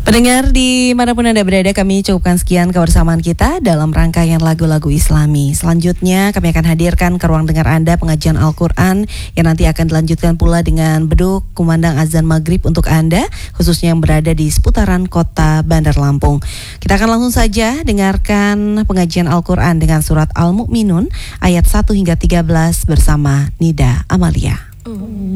Pendengar dimanapun Anda berada, kami cukupkan sekian kebersamaan kita dalam rangkaian lagu-lagu Islami. Selanjutnya kami akan hadirkan ke ruang dengar Anda pengajian Al-Quran yang nanti akan dilanjutkan pula dengan beduk kumandang azan maghrib untuk Anda, khususnya yang berada di seputaran kota Bandar Lampung. Kita akan langsung saja dengarkan pengajian Al-Quran dengan surat Al-Mu'minun ayat 1 hingga 13 bersama Nida Amalia.